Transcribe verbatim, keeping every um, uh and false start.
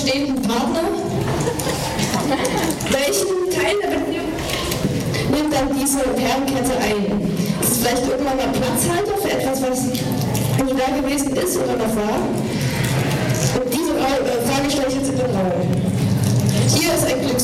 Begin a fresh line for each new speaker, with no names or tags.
bestehenden Partner. Welchen Teil der Beziehung nimmt dann diese Perlenkette ein? Ist es vielleicht irgendwann mal Platzhalter für etwas, was nie da gewesen ist oder noch war? Und diese Frage stelle ich jetzt in den Raum. Hier ist ein Glücks